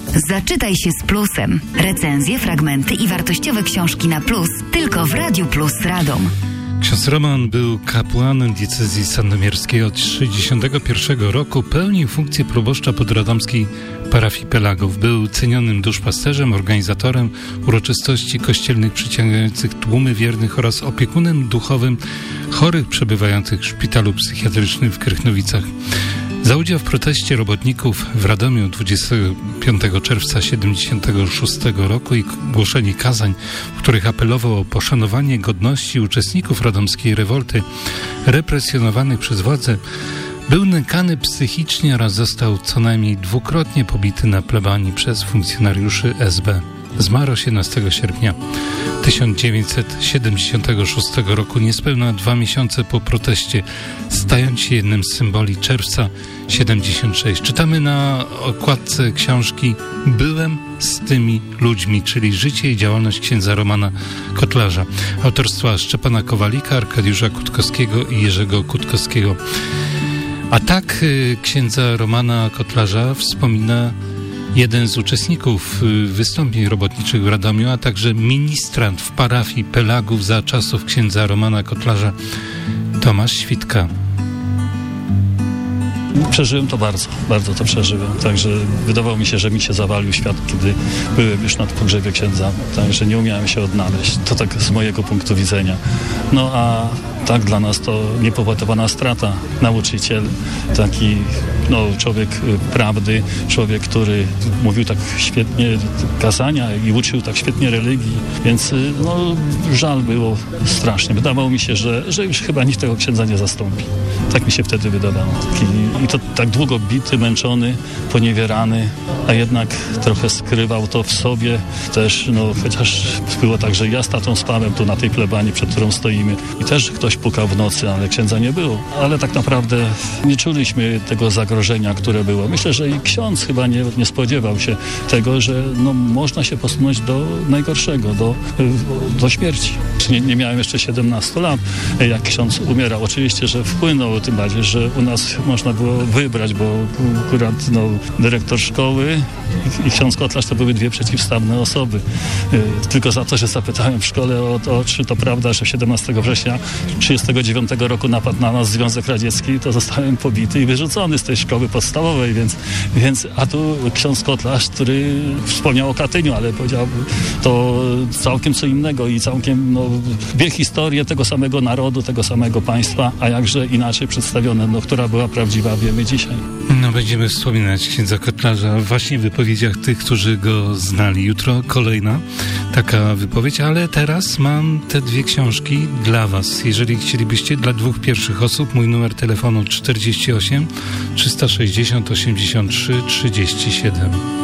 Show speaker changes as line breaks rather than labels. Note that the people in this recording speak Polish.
Zaczytaj się z Plusem. Recenzje, fragmenty i wartościowe książki na plus tylko w Radiu Plus Radom.
Ksiądz Roman był kapłanem diecezji sandomierskiej od 1961 roku, pełnił funkcję proboszcza podradomskiej parafii Pelagów. Był cenionym duszpasterzem, organizatorem uroczystości kościelnych przyciągających tłumy wiernych oraz opiekunem duchowym chorych przebywających w szpitalu psychiatrycznym w Krychnowicach. Za udział w proteście robotników w Radomiu 25 czerwca 1976 roku i głoszenie kazań, w których apelował o poszanowanie godności uczestników radomskiej rewolty represjonowanych przez władze, był nękany psychicznie oraz został co najmniej dwukrotnie pobity na plebanii przez funkcjonariuszy SB. Zmarł 18 sierpnia 1976 roku, niespełna 2 miesiące po proteście, stając się jednym z symboli czerwca 76. Czytamy na okładce książki Byłem z tymi ludźmi, czyli życie i działalność księdza Romana Kotlarza, autorstwa Szczepana Kowalika, Arkadiusza Kutkowskiego i Jerzego Kutkowskiego. A tak księdza Romana Kotlarza wspomina jeden z uczestników wystąpień robotniczych w Radomiu, a także ministrant w parafii Pelagów za czasów księdza Romana Kotlarza, Tomasz Świtka.
Przeżyłem to bardzo to przeżyłem. Także wydawało mi się, że mi się zawalił świat, kiedy byłem już na pogrzebie księdza. Także nie umiałem się odnaleźć. To tak z mojego punktu widzenia. No a tak dla nas to niepowetowana strata. Nauczyciel, taki człowiek prawdy, człowiek, który mówił tak świetnie kazania i uczył tak świetnie religii, więc żal było strasznie. Wydawało mi się, że już chyba nikt tego księdza nie zastąpi. Tak mi się wtedy wydawało. I to tak długo bity, męczony, poniewierany, a jednak trochę skrywał to w sobie też, chociaż było tak, że ja z tatą spałem tu na tej plebanii, przed którą stoimy i też ktoś pukał w nocy, ale księdza nie było. Ale tak naprawdę nie czuliśmy tego zagrożenia, które było. Myślę, że i ksiądz chyba nie spodziewał się tego, że można się posunąć do najgorszego, do śmierci. Nie miałem jeszcze 17 lat, jak ksiądz umierał. Oczywiście, że wpłynął, tym bardziej, że u nas można było wybrać, bo akurat dyrektor szkoły i ksiądz Kotlarz to były dwie przeciwstawne osoby. Tylko za to, że zapytałem w szkole o to, czy to prawda, że 17 września 1939 roku napadł na nas Związek Radziecki, to zostałem pobity i wyrzucony z tej szkoły podstawowej, więc a tu ksiądz Kotlarz, który wspomniał o Katyniu, ale powiedział to całkiem co innego i całkiem wie historię tego samego narodu, tego samego państwa, a jakże inaczej przedstawione, która była prawdziwa, wiemy dzisiaj.
Będziemy wspominać księdza Kotlarza właśnie w wypowiedziach tych, którzy go znali. Jutro kolejna taka wypowiedź, ale teraz mam te dwie książki dla was. Jeżeli chcielibyście, dla 2 pierwszych osób, mój numer telefonu 48 360 83 37.